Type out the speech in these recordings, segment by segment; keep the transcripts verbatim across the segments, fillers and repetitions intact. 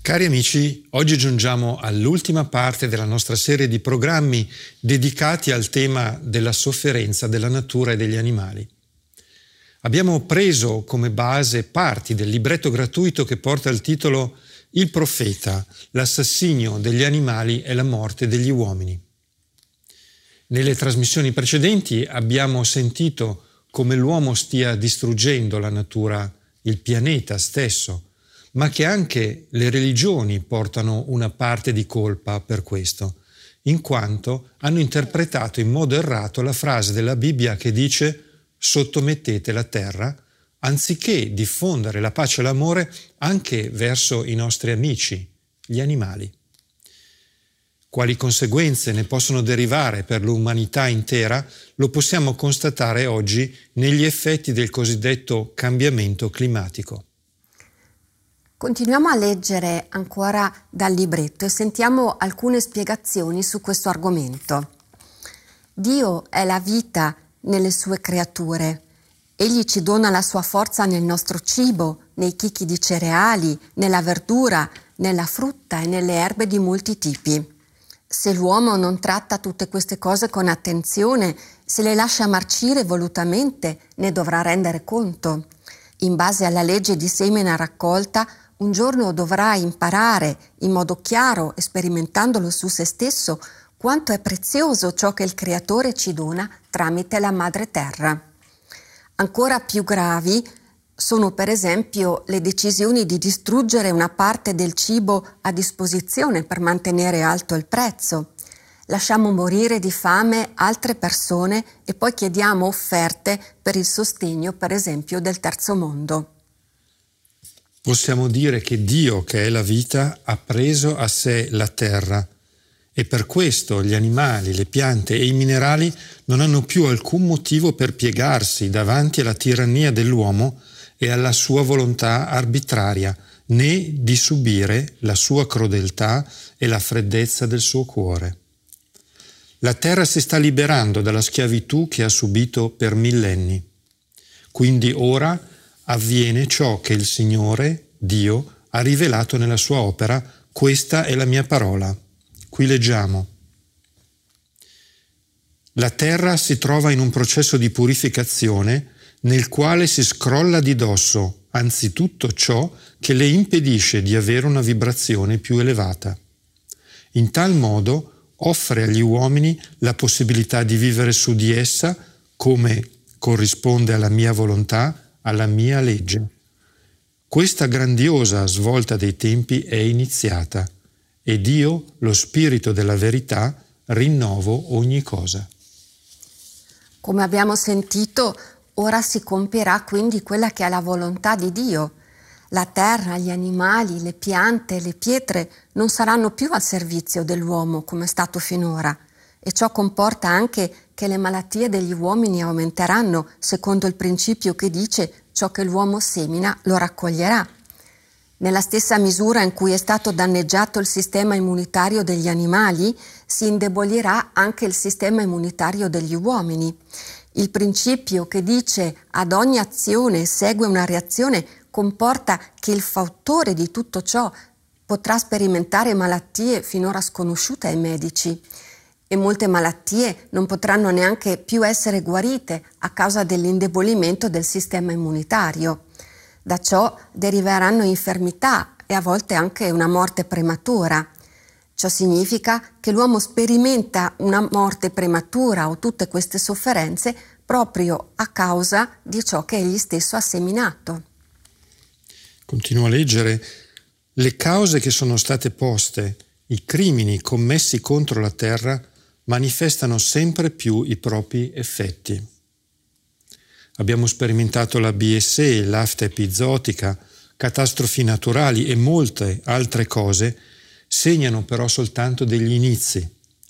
Cari amici, oggi giungiamo all'ultima parte della nostra serie di programmi dedicati al tema della sofferenza della natura e degli animali. Abbiamo preso come base parti del libretto gratuito che porta il titolo Il profeta, l'assassinio degli animali e la morte degli uomini. Nelle trasmissioni precedenti abbiamo sentito come l'uomo stia distruggendo la natura, il pianeta stesso, ma che anche le religioni portano una parte di colpa per questo, in quanto hanno interpretato in modo errato la frase della Bibbia che dice «sottomettete la terra», anziché diffondere la pace e l'amore anche verso i nostri amici, gli animali. Quali conseguenze ne possono derivare per l'umanità intera lo possiamo constatare oggi negli effetti del cosiddetto cambiamento climatico. Continuiamo a leggere ancora dal libretto e sentiamo alcune spiegazioni su questo argomento. Dio è la vita nelle sue creature. Egli ci dona la sua forza nel nostro cibo, nei chicchi di cereali, nella verdura, nella frutta e nelle erbe di molti tipi. Se l'uomo non tratta tutte queste cose con attenzione, se le lascia marcire volutamente, ne dovrà rendere conto. In base alla legge di semina raccolta, un giorno dovrà imparare in modo chiaro e sperimentandolo su se stesso quanto è prezioso ciò che il Creatore ci dona tramite la madre terra. Ancora più gravi sono per esempio le decisioni di distruggere una parte del cibo a disposizione per mantenere alto il prezzo. Lasciamo morire di fame altre persone e poi chiediamo offerte per il sostegno, per esempio, del terzo mondo. Possiamo dire che Dio, che è la vita, ha preso a sé la terra e per questo gli animali, le piante e i minerali non hanno più alcun motivo per piegarsi davanti alla tirannia dell'uomo e alla sua volontà arbitraria, né di subire la sua crudeltà e la freddezza del suo cuore. La terra si sta liberando dalla schiavitù che ha subito per millenni. Quindi ora avviene ciò che il Signore, Dio, ha rivelato nella sua opera, questa è la mia parola. Qui leggiamo. La terra si trova in un processo di purificazione nel quale si scrolla di dosso anzitutto ciò che le impedisce di avere una vibrazione più elevata. In tal modo offre agli uomini la possibilità di vivere su di essa come corrisponde alla mia volontà, alla mia legge. Questa grandiosa svolta dei tempi è iniziata ed io, lo Spirito della verità, rinnovo ogni cosa. Come abbiamo sentito, ora si compierà quindi quella che è la volontà di Dio. La terra, gli animali, le piante, le pietre non saranno più al servizio dell'uomo come è stato finora. E ciò comporta anche che le malattie degli uomini aumenteranno, secondo il principio che dice ciò che l'uomo semina lo raccoglierà. Nella stessa misura in cui è stato danneggiato il sistema immunitario degli animali, si indebolirà anche il sistema immunitario degli uomini. Il principio che dice ad ogni azione segue una reazione comporta che il fautore di tutto ciò potrà sperimentare malattie finora sconosciute ai medici. E molte malattie non potranno neanche più essere guarite a causa dell'indebolimento del sistema immunitario. Da ciò deriveranno infermità e a volte anche una morte prematura. Ciò significa che l'uomo sperimenta una morte prematura o tutte queste sofferenze proprio a causa di ciò che egli stesso ha seminato. Continuo a leggere. Le cause che sono state poste, i crimini commessi contro la terra, manifestano sempre più i propri effetti. Abbiamo sperimentato la B S E, l'afta epizootica, catastrofi naturali e molte altre cose segnano però soltanto degli inizi.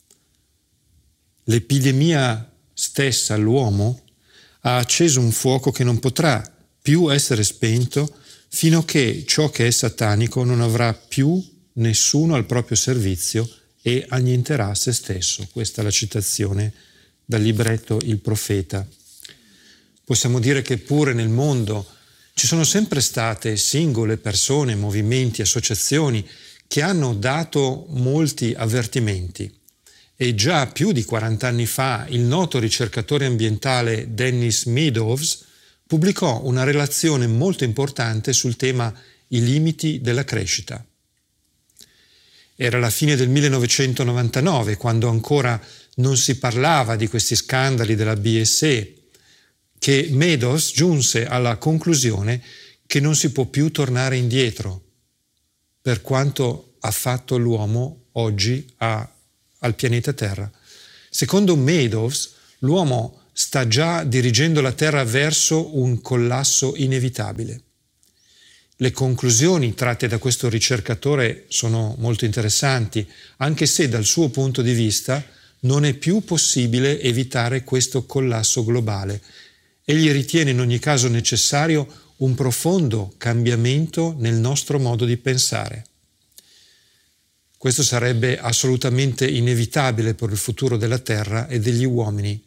L'epidemia stessa all'uomo ha acceso un fuoco che non potrà più essere spento fino a che ciò che è satanico non avrà più nessuno al proprio servizio e annienterà se stesso. Questa è la citazione dal libretto Il profeta. Possiamo dire che pure nel mondo ci sono sempre state singole persone, movimenti, associazioni che hanno dato molti avvertimenti. E già più di quaranta anni fa il noto ricercatore ambientale Dennis Meadows pubblicò una relazione molto importante sul tema i limiti della crescita. Era la fine del millenovecentonovantanove, quando ancora non si parlava di questi scandali della B S E, che Meadows giunse alla conclusione che non si può più tornare indietro per quanto ha fatto l'uomo oggi a, al pianeta Terra. Secondo Meadows, l'uomo sta già dirigendo la Terra verso un collasso inevitabile. Le conclusioni tratte da questo ricercatore sono molto interessanti, anche se dal suo punto di vista non è più possibile evitare questo collasso globale. Egli ritiene in ogni caso necessario un profondo cambiamento nel nostro modo di pensare. Questo sarebbe assolutamente inevitabile per il futuro della Terra e degli uomini.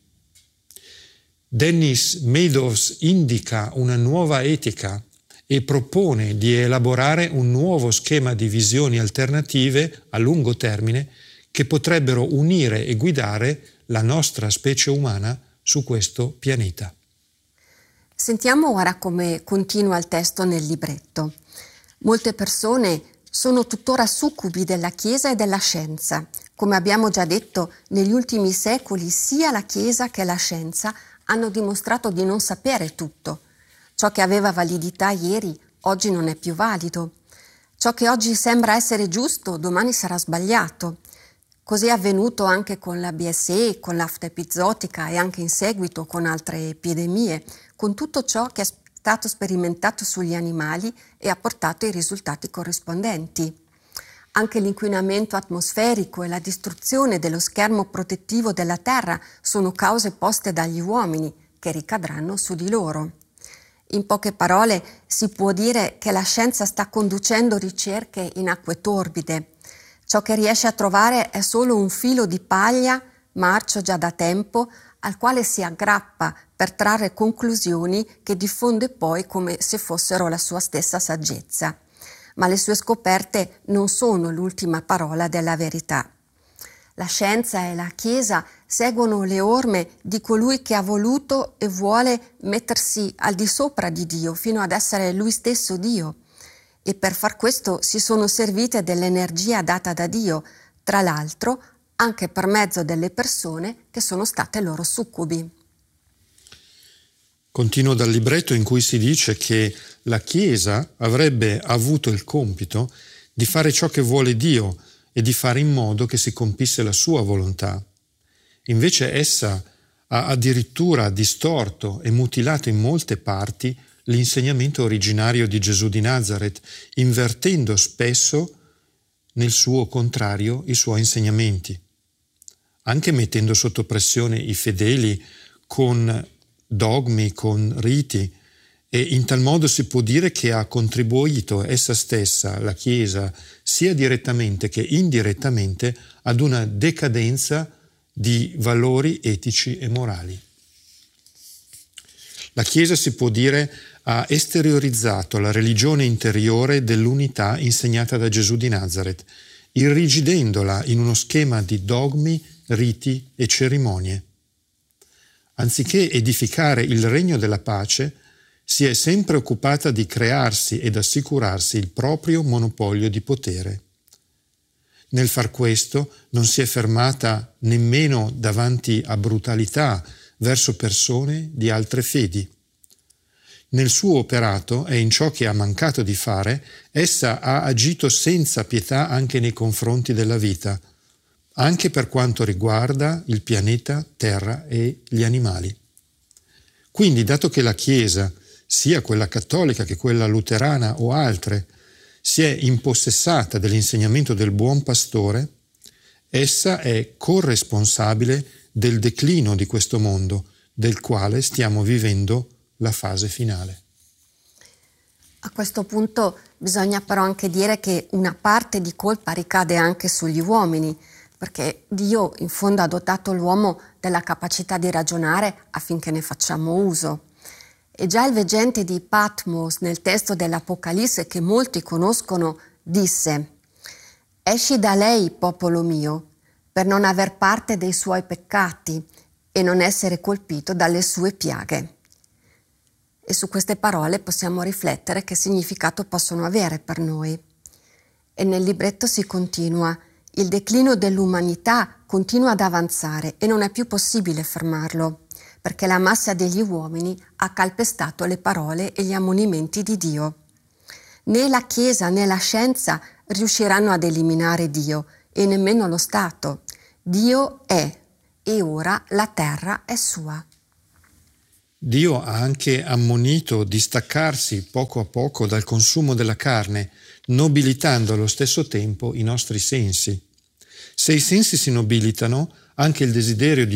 Dennis Meadows indica una nuova etica e propone di elaborare un nuovo schema di visioni alternative a lungo termine che potrebbero unire e guidare la nostra specie umana su questo pianeta. Sentiamo ora come continua il testo nel libretto. Molte persone sono tuttora succubi della Chiesa e della scienza. Come abbiamo già detto, negli ultimi secoli sia la Chiesa che la scienza hanno dimostrato di non sapere tutto. Ciò che aveva validità ieri, oggi non è più valido. Ciò che oggi sembra essere giusto, domani sarà sbagliato. Così è avvenuto anche con la B S E, con l'afta epizootica e anche in seguito con altre epidemie, con tutto ciò che è stato sperimentato sugli animali e ha portato i risultati corrispondenti. Anche l'inquinamento atmosferico e la distruzione dello schermo protettivo della Terra sono cause poste dagli uomini che ricadranno su di loro. In poche parole si può dire che la scienza sta conducendo ricerche in acque torbide. Ciò che riesce a trovare è solo un filo di paglia, marcio già da tempo, al quale si aggrappa per trarre conclusioni che diffonde poi come se fossero la sua stessa saggezza. Ma le sue scoperte non sono l'ultima parola della verità. La scienza e la Chiesa seguono le orme di colui che ha voluto e vuole mettersi al di sopra di Dio, fino ad essere lui stesso Dio. E per far questo si sono servite dell'energia data da Dio, tra l'altro anche per mezzo delle persone che sono state loro succubi. Continuo dal libretto in cui si dice che la Chiesa avrebbe avuto il compito di fare ciò che vuole Dio e di fare in modo che si compisse la sua volontà. Invece essa ha addirittura distorto e mutilato in molte parti l'insegnamento originario di Gesù di Nazaret, invertendo spesso nel suo contrario i suoi insegnamenti, anche mettendo sotto pressione i fedeli con dogmi, con riti, e in tal modo si può dire che ha contribuito essa stessa, la Chiesa, sia direttamente che indirettamente ad una decadenza di valori etici e morali. La Chiesa, si può dire, ha esteriorizzato la religione interiore dell'unità insegnata da Gesù di Nazaret, irrigidendola in uno schema di dogmi, riti e cerimonie. Anziché edificare il regno della pace, si è sempre occupata di crearsi ed assicurarsi il proprio monopolio di potere. Nel far questo non si è fermata nemmeno davanti a brutalità verso persone di altre fedi. Nel suo operato e in ciò che ha mancato di fare, essa ha agito senza pietà anche nei confronti della vita, anche per quanto riguarda il pianeta Terra e gli animali. Quindi, dato che la Chiesa, sia quella cattolica che quella luterana o altre, si è impossessata dell'insegnamento del buon pastore, essa è corresponsabile del declino di questo mondo, del quale stiamo vivendo la fase finale. A questo punto bisogna però anche dire che una parte di colpa ricade anche sugli uomini, perché Dio in fondo ha dotato l'uomo della capacità di ragionare affinché ne facciamo uso. E già il veggente di Patmos, nel testo dell'Apocalisse che molti conoscono, disse: Esci da lei, popolo mio, per non aver parte dei suoi peccati e non essere colpito dalle sue piaghe. E su queste parole possiamo riflettere che significato possono avere per noi. E nel libretto si continua: il declino dell'umanità continua ad avanzare e non è più possibile fermarlo, perché la massa degli uomini ha calpestato le parole e gli ammonimenti di Dio. Né la Chiesa né la scienza riusciranno ad eliminare Dio e nemmeno lo Stato. Dio è e ora la terra è sua. Dio ha anche ammonito di staccarsi poco a poco dal consumo della carne, nobilitando allo stesso tempo i nostri sensi. Se i sensi si nobilitano, anche il desiderio di